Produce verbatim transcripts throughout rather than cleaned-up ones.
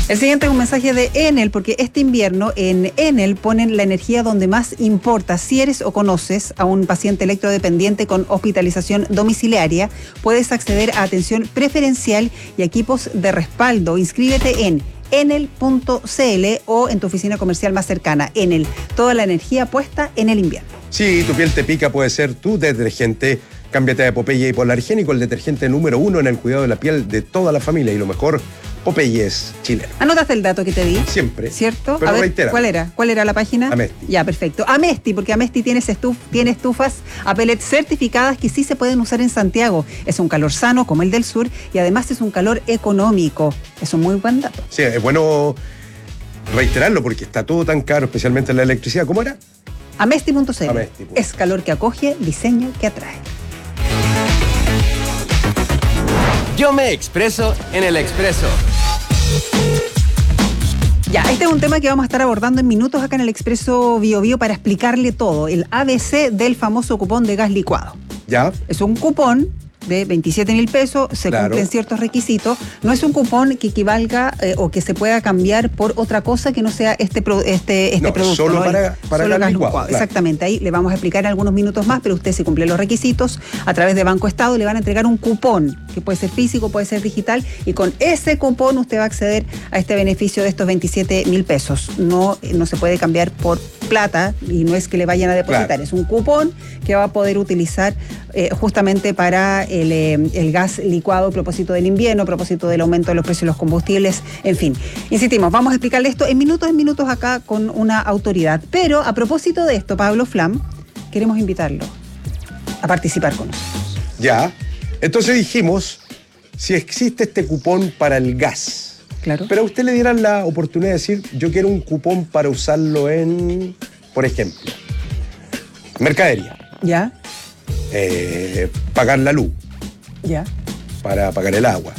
El siguiente es un mensaje de Enel, porque este invierno en Enel ponen la energía donde más importa. Si eres o conoces a un paciente electrodependiente con hospitalización domiciliaria, puedes acceder a atención preferencial y equipos de respaldo. Inscríbete en enel punto c l o en tu oficina comercial más cercana. Enel, toda la energía puesta en el invierno. Si tu piel te pica, puede ser tu detergente. Cámbiate a Popeye Hipoalergénico, el detergente número uno en el cuidado de la piel de toda la familia. Y lo mejor, Popeye es chileno. ¿Anotaste el dato que te di? Siempre. ¿Cierto? Pero a ver, reitera. ¿cuál era? ¿Cuál era la página? Amesti. Ya, perfecto. Amesti, porque Amesti tiene, estuf, tiene estufas a pellet certificadas que sí se pueden usar en Santiago. Es un calor sano como el del sur y además es un calor económico. Es un muy buen dato. Sí, es bueno reiterarlo porque está todo tan caro, especialmente la electricidad. ¿Cómo era? Amesti punto c l. Amesti. Es calor que acoge, diseño que atrae. Yo me expreso en el Expreso. Ya, este es un tema que vamos a estar abordando en minutos acá en el Expreso Bio Bio para explicarle todo. El A B C del famoso cupón de gas licuado. Ya. Es un cupón de veintisiete mil pesos, se Claro. cumplen ciertos requisitos. No es un cupón que equivalga eh, o que se pueda cambiar por otra cosa que no sea este, pro, este, este No, producto. solo ¿no? para- para Solo gas gas licuado, licuado. claro. Exactamente, ahí le vamos a explicar en algunos minutos más, pero usted si cumple los requisitos, a través de Banco Estado le van a entregar un cupón, que puede ser físico, puede ser digital, y con ese cupón usted va a acceder a este beneficio de estos veintisiete mil pesos. No, no se puede cambiar por plata y no es que le vayan a depositar, Claro. es un cupón que va a poder utilizar eh, justamente para el, eh, el gas licuado a propósito del invierno, a propósito del aumento de los precios de los combustibles, en fin. Insistimos, vamos a explicarle esto en minutos, en minutos acá con una autoridad. Pero a propósito de esto, Pablo Flam, queremos invitarlo a participar con nosotros. Ya. Entonces dijimos, si existe este cupón para el gas, Claro. pero a usted le dieran la oportunidad de decir, yo quiero un cupón para usarlo en, por ejemplo, mercadería, ¿Ya? eh, pagar la luz, ¿Ya? para pagar el agua.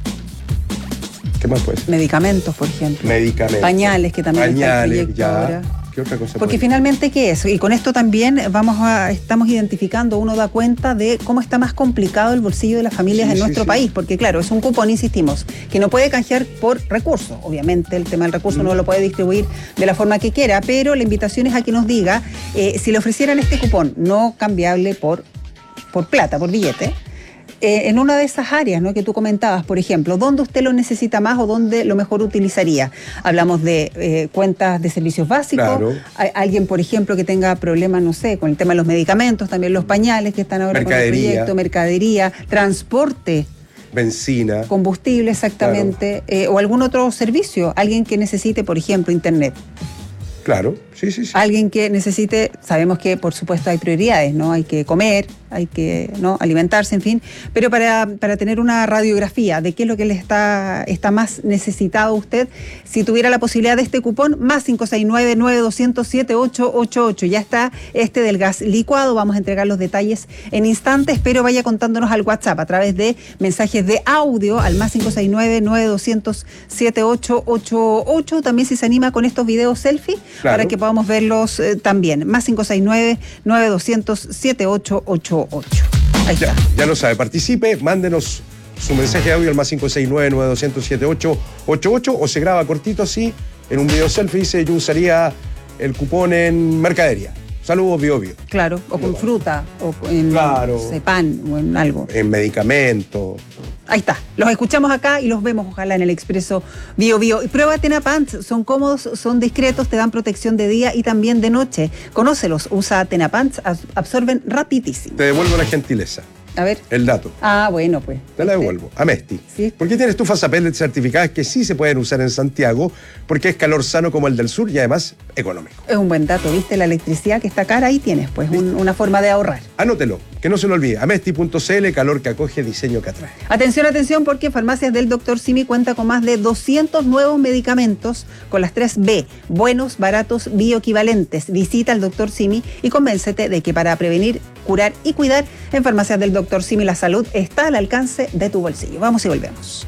¿Qué más puede ser? Medicamentos, por ejemplo. Medicamentos. Pañales, que también está el Pañales, proyecto ya. ahora. ¿Qué otra cosa Porque puede? finalmente, ¿qué es? Y con esto también vamos a, estamos identificando, uno da cuenta de cómo está más complicado el bolsillo de las familias Sí, en sí, nuestro sí. país, porque claro, es un cupón, insistimos, que no puede canjear por recursos. Obviamente el tema del recurso Mm. no lo puede distribuir de la forma que quiera, pero la invitación es a que nos diga eh, si le ofrecieran este cupón no cambiable por, por plata, por billete, eh, en una de esas áreas, ¿no?, que tú comentabas, por ejemplo, ¿dónde usted lo necesita más o dónde lo mejor utilizaría? Hablamos de eh, cuentas de servicios básicos, Claro. Hay alguien, por ejemplo, que tenga problemas, no sé, con el tema de los medicamentos, también los pañales que están ahora con el Mercadería. proyecto, mercadería, transporte, Benzina. combustible exactamente, eh, o algún otro servicio, alguien que necesite, por ejemplo, internet. Claro, sí, sí, sí. Alguien que necesite, sabemos que por supuesto hay prioridades, ¿no? Hay que comer, hay que, ¿no?, alimentarse, en fin, pero para, para tener una radiografía de qué es lo que le está, está más necesitado usted, si tuviera la posibilidad de este cupón, más cinco seis nueve, nueve dos cero cero, siete ocho ocho ocho. Ya está este del gas licuado, vamos a entregar los detalles en instantes, pero vaya contándonos al WhatsApp a través de mensajes de audio al más cinco seis nueve, nueve dos cero cero, siete ocho ocho ocho. También si se anima con estos videos selfie, Claro. para que podamos verlos eh, también. Más cinco seis nueve, nueve dos cero cero, siete ocho ocho ocho. Ahí Ya, está. ya lo sabe, participe, mándenos su mensaje de audio al más cinco seis nueve, nueve dos cero cero, siete ocho ocho ocho o se graba cortito así, en un video selfie dice, yo usaría el cupón en mercadería. Saludos, Bio Bio. Claro, o con fruta, o en Claro. no sé, pan, o en algo. En medicamentos. Ahí está. Los escuchamos acá y los vemos ojalá en el Expreso Bio Bio. Y prueba Tena Pants, son cómodos, son discretos, te dan protección de día y también de noche. Conócelos, usa Tena Pants, ab- absorben rapidísimo. Te devuelvo la gentileza, A ver. el dato. Ah, bueno, pues. Te la devuelvo. Amesti. Sí. Porque tiene estufas a pellet certificadas que sí se pueden usar en Santiago, porque es calor sano como el del sur y además económico. Es un buen dato, ¿viste? La electricidad que está cara, ahí tienes, pues, un- una forma de ahorrar. Anótelo, que no se lo olvide. Amesti punto c l, calor que acoge, diseño que atrae. Atención, atención, porque Farmacias del doctor Simi cuenta con más de doscientos nuevos medicamentos con las tres B, buenos, baratos, bioequivalentes. Visita al doctor Simi y convéncete de que para prevenir, curar y cuidar, en Farmacias del doctor Simi la salud está al alcance de tu bolsillo. Vamos y volvemos.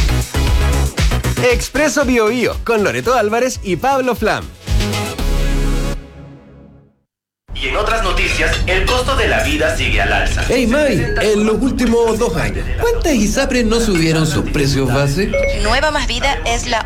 Expreso Bio Bio con Loreto Álvarez y Pablo Flam. Y en otras noticias, el costo de la vida sigue al alza. Hey May, en los últimos dos años, ¿cuántas ISAPRES no subieron sus precios base? Nueva Más Vida es la